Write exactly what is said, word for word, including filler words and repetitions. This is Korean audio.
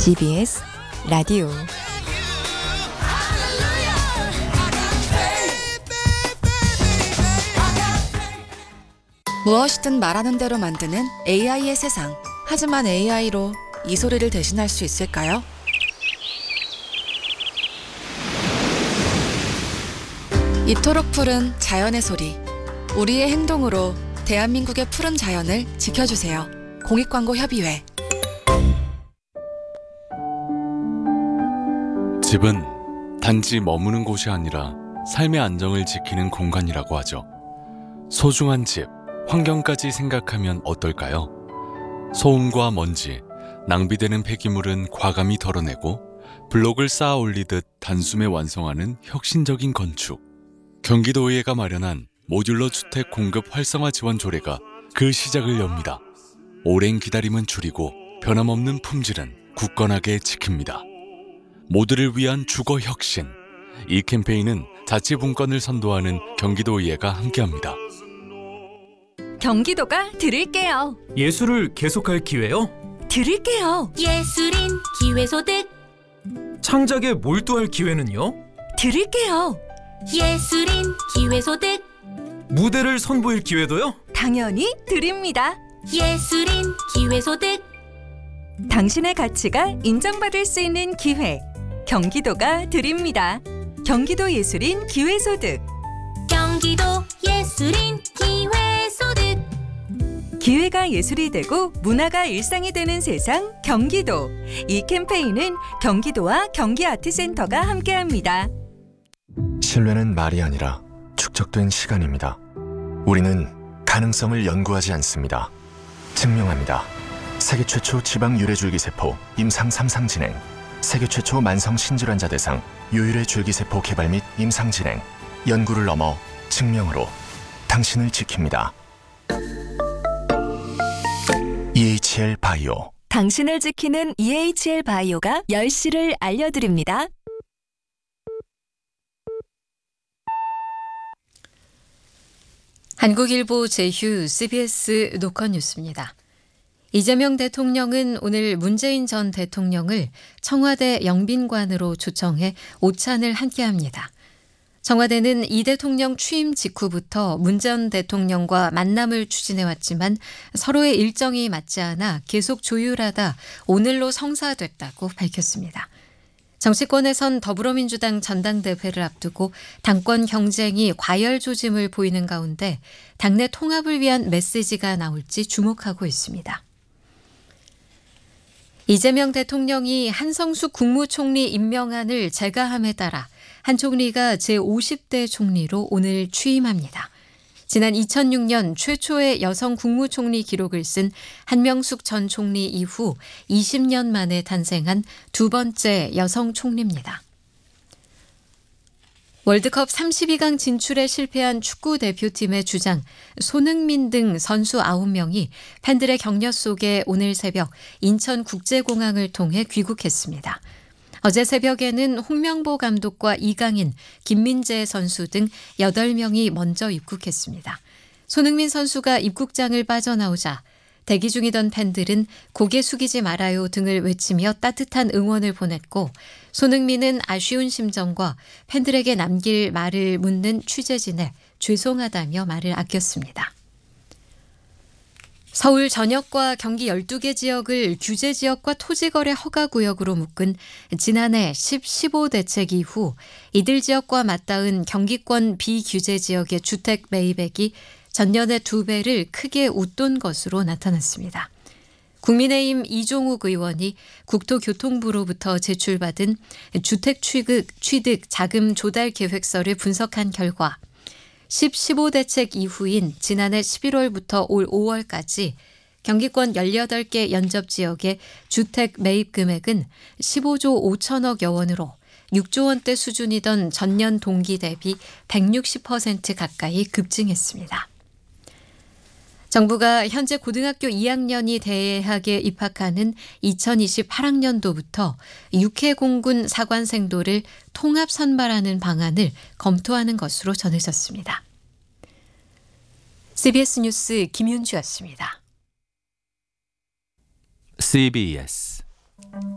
지비에스 라디오 무엇이든 말하는 대로 만드는 에이아이의 세상. 하지만 에이아이로 이 소리를 대신할 수 있을까요? 이토록 푸른 자연의 소리. 우리의 행동으로 대한민국의 푸른 자연을 지켜주세요. 공익광고협의회. 집은 단지 머무는 곳이 아니라 삶의 안정을 지키는 공간이라고 하죠. 소중한 집, 환경까지 생각하면 어떨까요? 소음과 먼지, 낭비되는 폐기물은 과감히 덜어내고 블록을 쌓아 올리듯 단숨에 완성하는 혁신적인 건축. 경기도의회가 마련한 모듈러 주택 공급 활성화 지원 조례가 그 시작을 엽니다. 오랜 기다림은 줄이고 변함없는 품질은 굳건하게 지킵니다. 모두를 위한 주거 혁신. 이 캠페인은 자치분권을 선도하는 경기도의회가 함께합니다. 경기도가 드릴게요. 예술을 계속할 기회요? 드릴게요. 예술인 기회소득 창작에 몰두할 기회는요? 드릴게요. 예술인 기회소득 무대를 선보일 기회도요? 당연히 드립니다. 예술인 기회소득 당신의 가치가 인정받을 수 있는 기회. 경기도가 드립니다. 경기도 예술인 기회소득. 경기도 예술인 기회소득 기회가 예술이 되고 문화가 일상이 되는 세상 경기도. 이 캠페인은 경기도와 경기아트센터가 함께합니다. 신뢰는 말이 아니라 축적된 시간입니다. 우리는 가능성을 연구하지 않습니다. 증명합니다. 세계 최초 지방 유래줄기세포 임상 삼 상 진행, 세계 최초 만성 신질환자 대상 유일의 줄기세포 개발 및 임상 진행, 연구를 넘어 증명으로 당신을 지킵니다. 이에이치엘 바이오. 당신을 지키는 이에이치엘 바이오가 열 시를 알려드립니다. 한국일보 제휴 씨비에스 노컷 뉴스입니다. 이재명 대통령은 오늘 문재인 전 대통령을 청와대 영빈관으로 초청해 오찬을 함께합니다. 청와대는 이 대통령 취임 직후부터 문 전 대통령과 만남을 추진해왔지만 서로의 일정이 맞지 않아 계속 조율하다 오늘로 성사됐다고 밝혔습니다. 정치권에선 더불어민주당 전당대회를 앞두고 당권 경쟁이 과열 조짐을 보이는 가운데 당내 통합을 위한 메시지가 나올지 주목하고 있습니다. 이재명 대통령이 한성숙 국무총리 임명안을 제가함에 따라 한 총리가 제오십 대 총리로 오늘 취임합니다. 지난 이천육 년 최초의 여성 국무총리 기록을 쓴 한명숙 전 총리 이후 이십 년 만에 탄생한 두 번째 여성 총리입니다. 월드컵 삼십이 강 진출에 실패한 축구 대표팀의 주장 손흥민 등 선수 아홉 명이 팬들의 격려 속에 오늘 새벽 인천국제공항을 통해 귀국했습니다. 어제 새벽에는 홍명보 감독과 이강인, 김민재 선수 등 여덟 명이 먼저 입국했습니다. 손흥민 선수가 입국장을 빠져나오자 대기 중이던 팬들은 고개 숙이지 말아요 등을 외치며 따뜻한 응원을 보냈고, 손흥민은 아쉬운 심정과 팬들에게 남길 말을 묻는 취재진에 죄송하다며 말을 아꼈습니다. 서울 전역과 경기 열두 개 지역을 규제지역과 토지거래 허가구역으로 묶은 지난해 십, 십오 대책 이후 이들 지역과 맞닿은 경기권 비규제지역의 주택 매입액이 전년의 두 배를 크게 웃돈 것으로 나타났습니다. 국민의힘 이종욱 의원이 국토교통부로부터 제출받은 주택 취득, 취득 자금 조달 계획서를 분석한 결과 십, 십오 대책 이후인 지난해 십일월부터 올 오월까지 경기권 열여덟 개 연접지역의 주택 매입 금액은 십오조 오천억여 원으로 육조 원대 수준이던 전년 동기 대비 백육십 퍼센트 가까이 급증했습니다. 정부가 현재 고등학교 이 학년이 대학에 입학하는 이천이십팔 학년도부터 육해 공군 사관생도를 통합 선발하는 방안을 검토하는 것으로 전해졌습니다. 씨비에스 뉴스 김윤주였습니다. 씨비에스